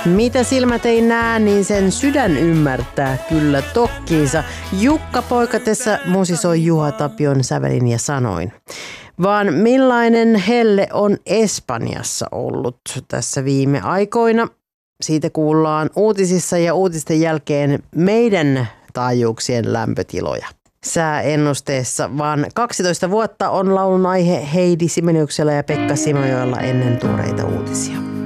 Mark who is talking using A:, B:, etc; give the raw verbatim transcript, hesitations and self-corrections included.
A: Mitä silmät ei näe, niin sen sydän ymmärtää kyllä tokkiinsa. Jukka Poikatessa musisoi Juha Tapion sävelin ja sanoin. Vaan millainen helle on Espanjassa ollut tässä viime aikoina? Siitä kuullaan uutisissa ja uutisten jälkeen meidän taajuuksien lämpötiloja. Sääennusteessa vaan kaksitoista vuotta on laulun aihe Heidi Simeniuksella ja Pekka Simojoella ennen tuoreita uutisia.